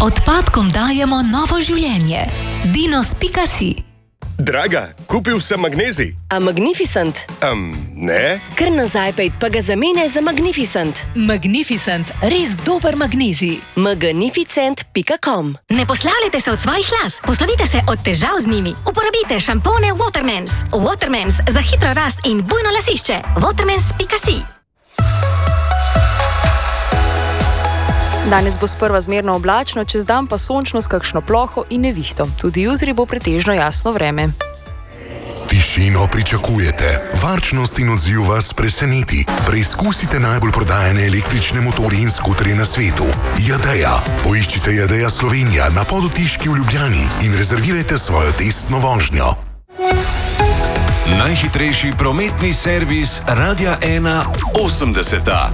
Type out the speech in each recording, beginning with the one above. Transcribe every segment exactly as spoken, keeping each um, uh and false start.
Odpadkom dajemo novo življenje. Dinos pika si. Draga, kupil sem magnezij. A Magnificent? Um, ne? Kar nazaj pejt, pa ga zamene za Magnificent. Magnificent, res dober magnezij. magnificent pika com. Ne poslavljajte se od svojih las, poslovite se od težav z njimi. Uporabite šampone Watermans. Watermans za hitro rast in bujno lasišče. watermans pika si. Danes bo sprva zmerno oblačno, čez dan pa sončno s kakšno ploho in nevihto. Tudi jutri bo pretežno jasno vreme. Tišino pričakujete, varčnost in odziv vas preseneti. Preizkusite najbolj prodajane električne motorje in skuterje na svetu. Jadeja. Poiščite Jadeja Slovenija na Podotiški v Ljubljani in rezervirajte svojo testno vožnjo. Najhitrejši prometni servis Radia ena osemdeseta.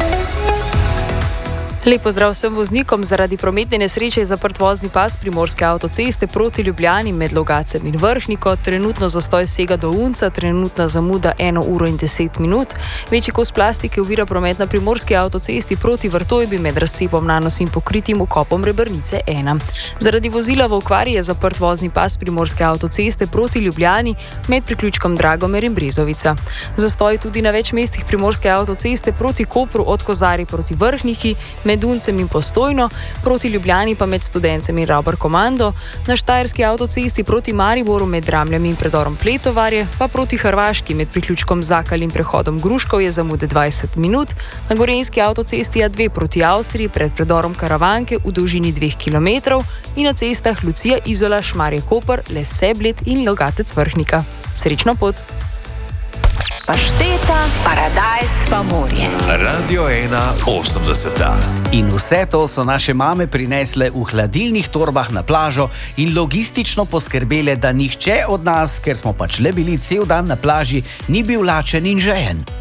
Lep pozdrav vsem voznikom. Zaradi prometne nesreče je zaprt vozni pas Primorske avtoceste proti Ljubljani med Logacem in Vrhniko. Trenutno zastoj sega do Unca, trenutna zamuda eno uro in deset minut. Večji kos plastike ovira promet na Primorski avtocesti proti Vrtojbi med razcepom Nanos in pokritim vkopom Rebrnice ena. Zaradi vozila v okvari je zaprt vozni pas Primorske avtoceste proti Ljubljani med priključkom Dragomer in Brezovica. Zastoj tudi na več mestih Primorske avtoceste proti Kopru od Kozari proti Vrhniki, med Uncem in Postojno, proti Ljubljani pa med Studencem in Ravbar Komando, na Štajerski avtocesti proti Mariboru med Dramljami in predorom Pletovarje, pa proti Hrvaški med priključkom Zakal in prehodom Gruškov je zamude dvajset minut, na Gorenjski avtocesti A dve proti Avstriji pred predorom Karavanke v dolžini dveh kilometrov in na cestah Lucija Izola, Šmarje Koper, Lesse Bled in Logatec Vrhnika. Srečno pot! Pašteta, paradajz pa morje. Radio ena osemdeseta. In vse to so naše mame prinesle v hladilnih torbah na plažo in logistično poskrbele, da nihče od nas, ker smo pač le bili cel dan na plaži, ni bil lačen in žejen.